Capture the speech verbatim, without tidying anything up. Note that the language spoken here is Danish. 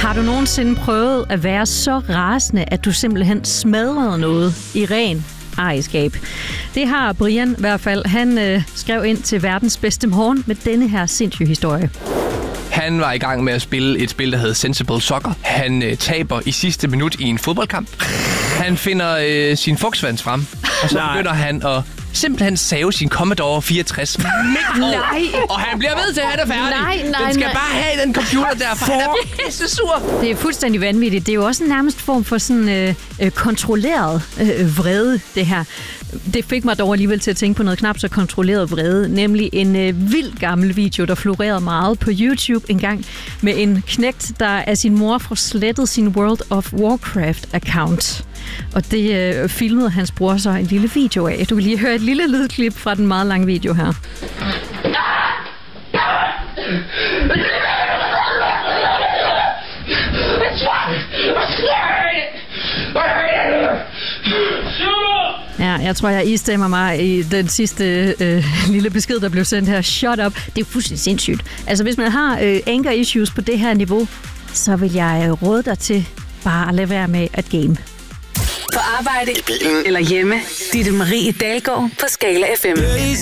Har du nogensinde prøvet at være så rasende, at du simpelthen smadrede noget i ren ejerskab? Det har Brian i hvert fald. Han øh, skrev ind til Verdens Bedste Morgen med denne her sindssyge historie. Han var i gang med at spille et spil, der hedder Sensible Soccer. Han øh, taber i sidste minut i en fodboldkamp. Han finder øh, sin Volkswagen frem, og så begynder han at simpelthen save sin Commodore fireogtres midt over. Og han bliver ved til, at han er færdig. Nej, nej, den skal nej. bare have den computer der, for han er pisse sur. Det er fuldstændig vanvittigt. Det er jo også en nærmest form for sådan øh, øh, kontrolleret øh, vrede, det her. Det fik mig dog alligevel til at tænke på noget knap så kontrolleret vrede, nemlig en øh, vild gammel video, der florerede meget på YouTube engang, med en knægt, der af sin mor får slettet sin World of Warcraft-account. Og det øh, filmede hans bror så en lille video af. Du kan lige høre et lille lydklip fra den meget lange video her. Ja, jeg tror, jeg istemmer mig i den sidste øh, lille besked, der blev sendt her. Shut up. Det er fuldstændig sindssygt. Altså, hvis man har øh, anger issues på det her niveau, så vil jeg øh, råde dig til bare at lade være med at game. På arbejde, i bilen eller hjemme. Ditte Marie Dalgaard på Skala F M.